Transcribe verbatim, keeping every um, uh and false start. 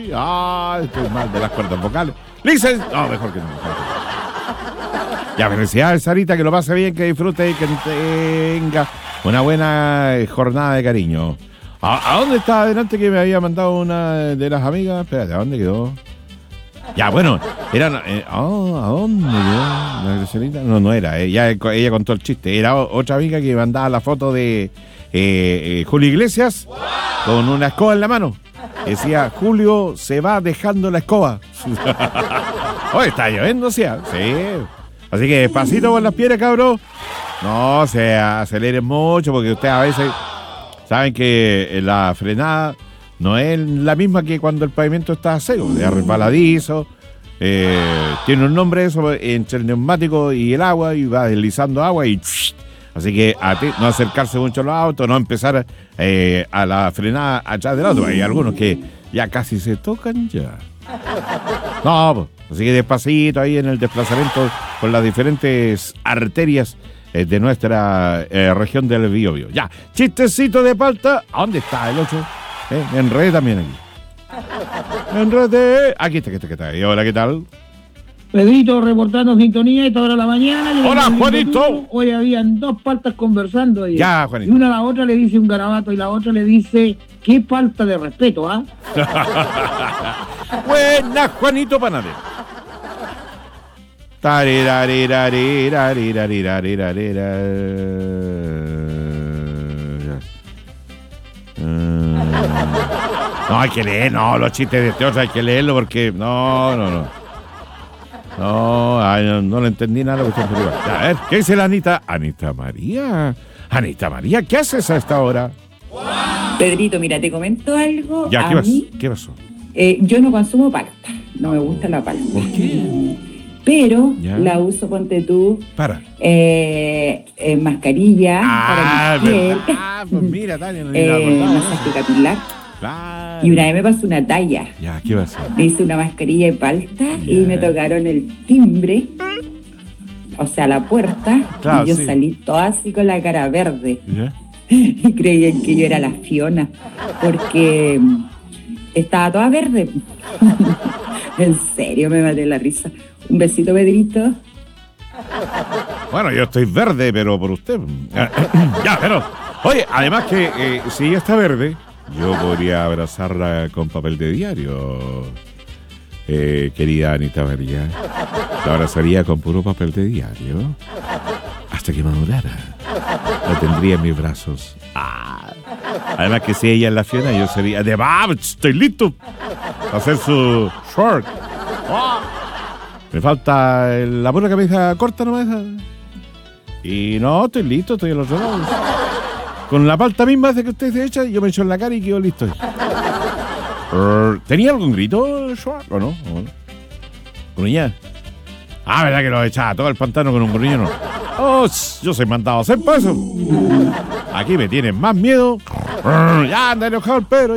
Ah, estoy mal de las cuerdas vocales. Listen. No, mejor que no. Mejor que no. Ya, felicidades, Sarita, que lo pase bien, que disfrute y que tenga una buena jornada de cariño. ¿A, a dónde estaba adelante que me había mandado una de las amigas? Espérate, ¿a dónde quedó? Ya, bueno, era... Eh, oh, ¿a dónde quedó? ¿La Gracielita? No, no era, eh, ya, ella contó el chiste. Era otra amiga que mandaba la foto de eh, eh, Julio Iglesias con una escoba en la mano. Decía, Julio se va dejando la escoba. Oye, está lloviendo, ¿sí? Sí. Así que despacito con las piedras, cabros. No se aceleren mucho porque ustedes a veces saben que la frenada no es la misma que cuando el pavimento está seco, es resbaladizo. Eh, tiene un nombre eso entre el neumático y el agua y va deslizando agua y... Así que a ti, no acercarse mucho a los autos, no empezar eh, a la frenada atrás del auto. Hay algunos que ya casi se tocan ya. No, pues, así que despacito ahí en el desplazamiento con las diferentes arterias eh, de nuestra eh, región del Biobío. Ya, chistecito de palta. ¿A dónde está el ocho? Eh, en red también aquí. En red. Aquí está, aquí está, aquí está. Y hola, ¿qué tal? Pedrito reportando sintonía, esta hora de la mañana. Hola, Juanito. Hoy habían dos paltas conversando. Ahí. Ya, Juanito. Y una a la otra le dice un garabato y la otra le dice, qué falta de respeto, ¿ah? ¿eh? Buena, Juanito Panadero. No, hay que leer, no, los chistes de este otro hay que leerlo porque... No, no, no. No, ay, no, no le entendí nada. A ver, ¿qué dice la Anita? Anita María. Anita María, ¿qué haces a esta hora? Pedrito, mira, te comento algo. Ya, a ¿qué pasó? mí, ¿Qué pasó? eh, yo no consumo palta, no me gusta la palta. ¿Por qué? Pero ¿Ya? la uso, ponte tú, Para. eh, eh, mascarilla Ah, para mi piel, ah, pues mira, Tania, no eh, me masaje capilar. Claro. Y una vez me pasó una talla. Ya, ¿qué pasó? Me hice una mascarilla de palta Ya. y me tocaron el timbre, o sea, la puerta, Claro, y yo sí. salí toda así con la cara verde. ¿Ya? Y creían que yo era la Fiona, porque estaba toda verde. En serio, me maté la risa. Un besito, Pedrito. Bueno, yo estoy verde, pero por usted. Ya, pero... Oye, además que eh, si ella está verde, yo podría abrazarla con papel de diario. Eh, querida Anita María. La abrazaría con puro papel de diario. Hasta que madurara. La tendría en mis brazos. Ah. Además que si ella es la Fiona, yo sería... De ¡ah! Estoy listo para hacer su short. Ah. Me falta el- la pura cabeza corta nomás. Y no, estoy listo, estoy al otro lado. Con la palta misma de que usted se echa, yo me echo en la cara y quedo listo. Uh, ¿Tenía algún grito, Schwartz, o no? ¿O no? ¿Gruñía? Ah, ¿verdad que lo echaba todo el pantano con un gruño? No. Oh, yo soy mandado a hacer para eso. Aquí me tienen más miedo. Uh, ya anda enojado el Pedro.